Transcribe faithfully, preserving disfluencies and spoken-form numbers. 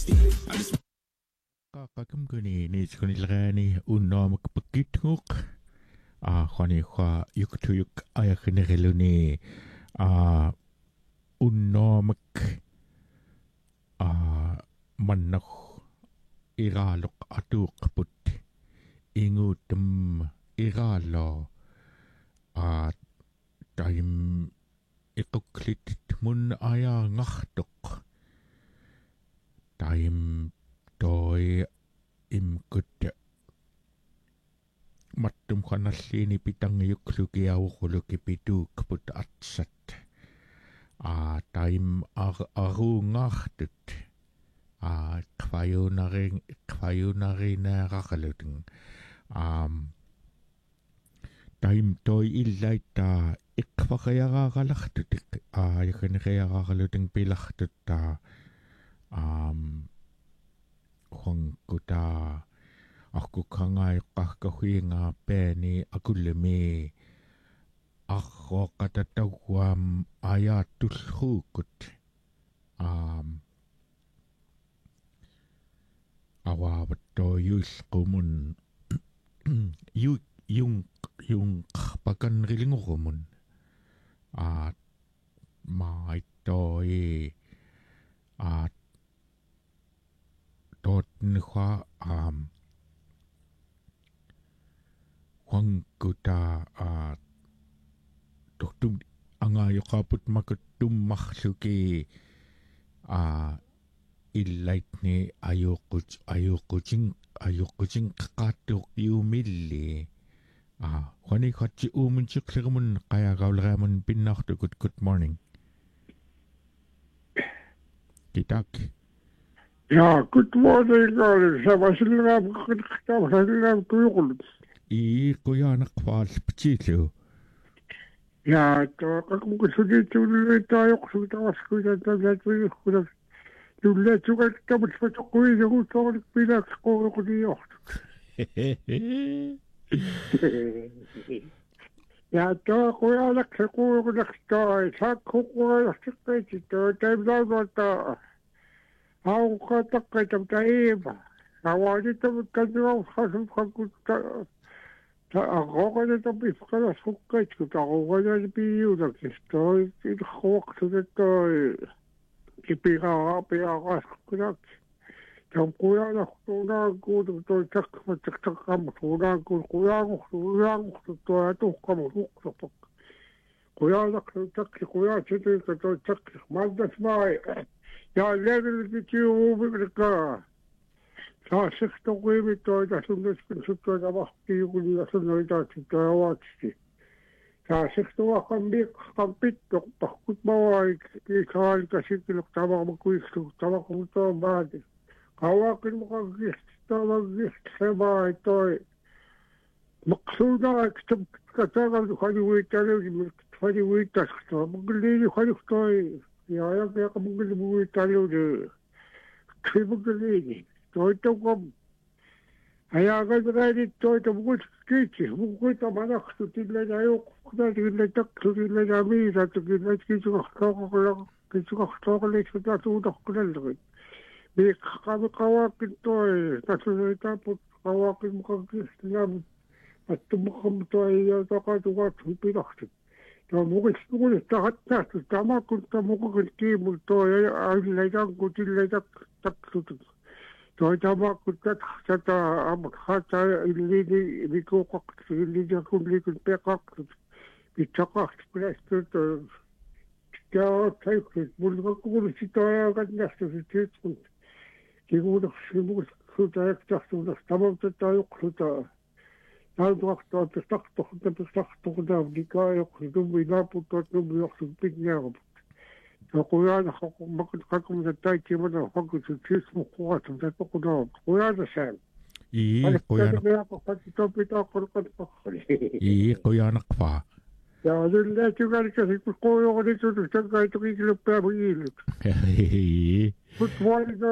Kakakimkuni ni skunilrani unnamak pakitnguk. Ah, khani kha yuktuyuk ayakhineriluni. Ah, unnamak. Ah, mannakh iraaluk atuk put. Ingutum iraalo. Ah, taim ituklit mun aya ngahtuk. Taim toi imkut mattum khanallini pitangiyukluki auquluki pitu kaput atsat. Ah, taim ar arungahtut. Ah, kvayunaring kvayunarina raqaluteng. Um, taim toi illaita iqvaqayaraqalahtut. Ah, yakanaqayaraqaluteng pilahtut ta. Um, Huangkuta aku kangai kahkahuinga peni akulemi ako katatawam ayatul hukut um awabato yus kumun yu yung yung pakan rilingumun at maitoy at tot nukha um huangkuta at totum anga yokaput makutum makhluki a illait ni ayokut ayokuting ayokuting kakatuk yumili a khani khachi umun chiklemun kaya gaulramun pinnakhtu good good morning kitak. Ja, good morning, guys. Sa masilram kakita masilram tuyukul. I kuya nakfal pchilo. Ja, to kakum kusudi tulile tayo kusuda waskuda tabla tuyo kuda. Tulle tuga tabut pato kuy yung to pila ko ko diyo. Ja, to kuya nak ko ko nak to. Sa ko ko nak to tabla to. How got the kind of time? I wanted to continue husband from good. A rocket to be for a socket to the be you that is toy, it hawk to the toy. Keeping her up in a rascal. Some Kuyana who are good to check for the come to run good Kuyang to run to to come hook the book. Kuyana to check the Kuyana to check Mazda's my. Ja, lekker dat je over de car. Sa zich toch weer met toi dat ze dus kunt zo dat wacht die jullie dat ze nooit dat ze daar watste. Sa zich toch kan bik kan pit toch toch goed mooi. Ik ga ik als ik nog daar maar goed zo daar maar goed aan baden. Kawa kun me kan gift daar maar gift hebben toi. Maksuda ik stem kataga ga je weer tellen ga je weer dat toch maar jullie ga je toi. Ja, ja, kaya kabugil mo tayo de kibugilini. To ito ko. Ay agad ready to ito bugil kichi. Bugil ta manak to tila na yo. Kuna tila tak to tila na mi sa to tila kichi ko ko ko lang kichi ko ko ko lang sa to to ko lang. Bi kami kawakin to eh. Kaso ita po kawakin mo kagis lang. At tumakam to ay to ka to ka tumpilak. Ja, mukis mukis tahat tahtu sama kunta mukis kiimul toi aileita kutileita taksut. Toi sama kunta sata amat hata ilini liko kak ilini kun likun pekak. Pitchakak presto to. Ja, taikut mulga kuris toi akat nastu situt. Kimudak simukis kuta tahtu tahtamam tayo kuta. Hij dacht dat de stad toch dat de stad toch daar die kan ook doen we daar tot dat we nog zo'n pik neer. Dan kon je nog makkelijk kan om dat tijdje maar dan had ik het iets van gehoord en dat ook gedaan. Hoe ja dat zijn. I kuya nak I kuya nakfa. Ja, dat let je wel eens ik kon je ook niet zo te zeggen dat ik niet op heb. Goed morning.